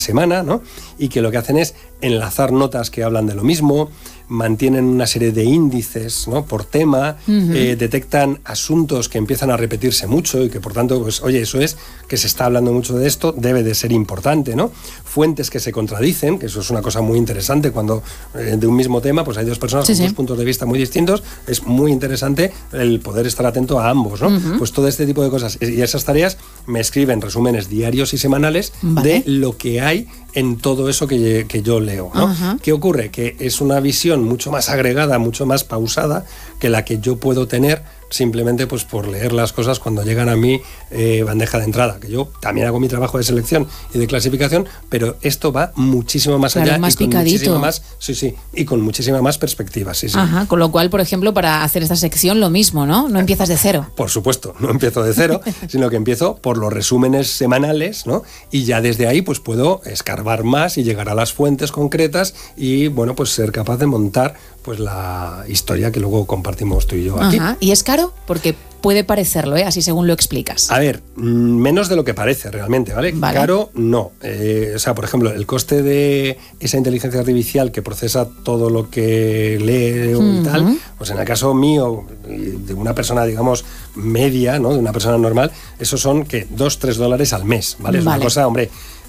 semana, ¿no? Y que lo que hacen es enlazar notas que hablan de lo mismo, mantienen una serie de índices, ¿no? Por tema, detectan asuntos que empiezan a repetirse mucho y que por tanto, pues oye, eso es que se está hablando mucho de esto, debe de ser importante, ¿no? Fuentes que se contradicen, que eso es una cosa muy interesante cuando de un mismo tema, pues hay dos personas con dos puntos de vista muy distintos, es muy interesante el poder estar atento a ambos, ¿no? Pues todo este tipo de cosas y esas tareas me escriben resúmenes diarios y semanales de lo que hay en todo eso que yo leo, ¿no? ¿Qué ocurre? Que es una visión mucho más agregada, mucho más pausada que la que yo puedo tener simplemente pues por leer las cosas cuando llegan a mi bandeja de entrada, que yo también hago mi trabajo de selección y de clasificación, pero esto va muchísimo más allá, más y con picadito. muchísima más, y con muchísima más perspectiva, Con lo cual, por ejemplo, para hacer esta sección lo mismo, ¿no? No empiezas de cero. Por supuesto, no empiezo de cero, sino que empiezo por los resúmenes semanales, ¿no? Y ya desde ahí pues puedo escarbar más y llegar a las fuentes concretas y, bueno, pues ser capaz de montar pues la historia que luego compartimos tú y yo aquí. ¿Y es caro? Porque puede parecerlo, así según lo explicas. A ver, menos de lo que parece realmente, ¿vale? Caro, no. O sea, por ejemplo, el coste de esa inteligencia artificial que procesa todo lo que leo y tal, pues en el caso mío, de una persona, digamos, media, ¿no? De una persona normal, esos son, ¿qué? $2-3 al mes, ¿vale? Es una cosa, hombre,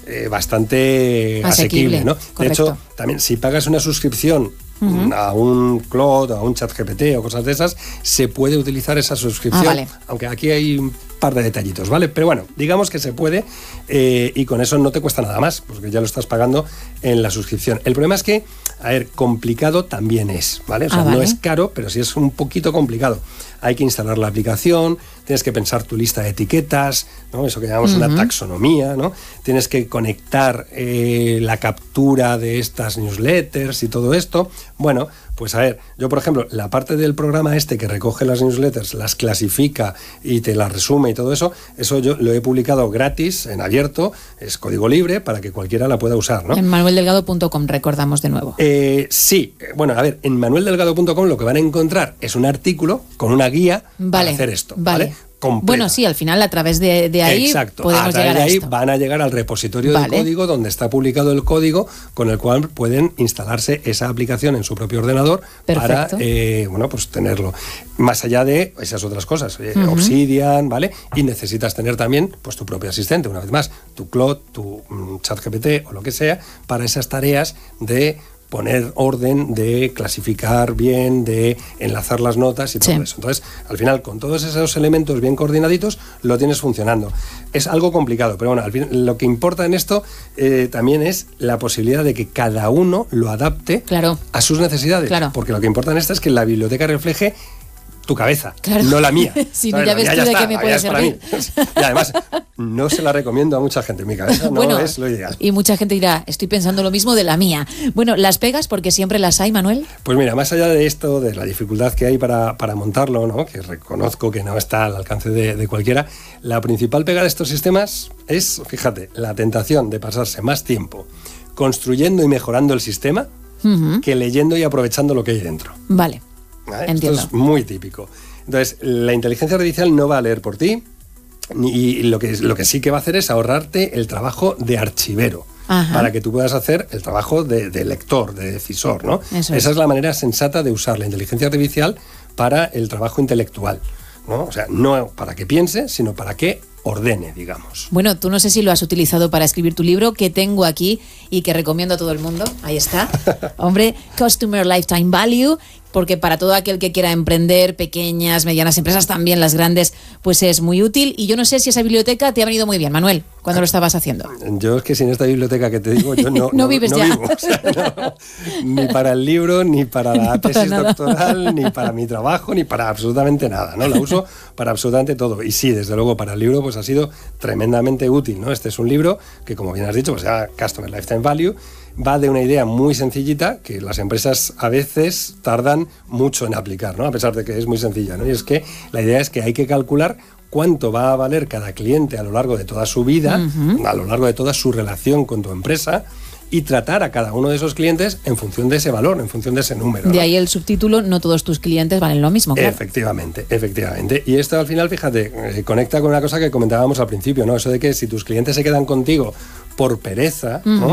bastante asequible, ¿no? Correcto. De hecho, también, si pagas una suscripción a un Claude, a un ChatGPT o cosas de esas, se puede utilizar esa suscripción, aunque aquí hay un par de detallitos, ¿vale? Pero bueno, digamos que se puede y con eso no te cuesta nada más, porque ya lo estás pagando en la suscripción. El problema es que, a ver, complicado también es, ¿vale? O sea, no es caro, pero sí es un poquito complicado. Hay que instalar la aplicación, tienes que pensar tu lista de etiquetas, ¿no? Eso que llamamos una taxonomía, ¿no? Tienes que conectar la captura de estas newsletters y todo esto. Bueno, pues a ver, yo por ejemplo, la parte del programa este que recoge las newsletters, las clasifica y te las resume y todo eso yo lo he publicado gratis, en abierto, es código libre para que cualquiera la pueda usar, ¿no? En manueldelgado.com, recordamos de nuevo. Sí, bueno, a ver, en manueldelgado.com lo que van a encontrar es un artículo con una guía para hacer esto, ¿vale? Completa. Bueno, sí, al final a través de ahí podemos llegar a esto. Van a llegar al repositorio del código donde está publicado el código con el cual pueden instalarse esa aplicación en su propio ordenador para, bueno, pues tenerlo. Más allá de esas otras cosas, Obsidian, ¿vale? Y necesitas tener también pues tu propio asistente, una vez más, tu Claude, tu ChatGPT o lo que sea, para esas tareas de poner orden, de clasificar bien, de enlazar las notas y todo eso. Entonces, al final, con todos esos elementos bien coordinaditos, lo tienes funcionando. Es algo complicado, pero bueno, al fin, lo que importa en esto también es la posibilidad de que cada uno lo adapte a sus necesidades. Porque lo que importa en esto es que la biblioteca refleje tu cabeza, no la mía. Si no, ya ves tú de qué me puede servir. Y además, no se la recomiendo a mucha gente. Mi cabeza no es lo ideal. Y mucha gente dirá, estoy pensando lo mismo de la mía. Bueno, ¿las pegas porque siempre las hay, Manuel? Pues mira, más allá de esto, de la dificultad que hay para montarlo, ¿no? Que reconozco que no está al alcance de cualquiera, la principal pega de estos sistemas es, fíjate, la tentación de pasarse más tiempo construyendo y mejorando el sistema que leyendo y aprovechando lo que hay dentro. Vale. Esto es muy típico. Entonces, la inteligencia artificial no va a leer por ti y lo que sí que va a hacer es ahorrarte el trabajo de archivero. Para que tú puedas hacer el trabajo de lector, de decisor, ¿no? Esa es la manera sensata de usar la inteligencia artificial para el trabajo intelectual, ¿no? O sea, no para que piense, sino para que ordene, digamos. Bueno, tú no sé si lo has utilizado para escribir tu libro, que tengo aquí y que recomiendo a todo el mundo. Ahí está. Hombre, Customer Lifetime Value, porque para todo aquel que quiera emprender, pequeñas, medianas empresas, también las grandes, pues es muy útil. Y yo no sé si esa biblioteca te ha venido muy bien, Manuel, cuando lo estabas haciendo. Yo es que sin esta biblioteca que te digo, yo no vives ya. Vivo. O sea, ni para el libro, ni para la tesis doctoral, ni para mi trabajo, ni para absolutamente nada, ¿no? La uso para absolutamente todo. Y sí, desde luego, para el libro pues ha sido tremendamente útil, ¿no? Este es un libro que, como bien has dicho, pues se llama Customer Lifetime Value. Va de una idea muy sencillita que las empresas a veces tardan mucho en aplicar, ¿no? A pesar de que es muy sencilla, ¿no? Y es que la idea es que hay que calcular cuánto va a valer cada cliente a lo largo de toda su vida, a lo largo de toda su relación con tu empresa, y tratar a cada uno de esos clientes en función de ese valor, en función de ese número. De ahí el subtítulo, no todos tus clientes valen lo mismo. Claro. Efectivamente. Y esto al final, fíjate, conecta con una cosa que comentábamos al principio, ¿no? Eso de que si tus clientes se quedan contigo por pereza, ¿no?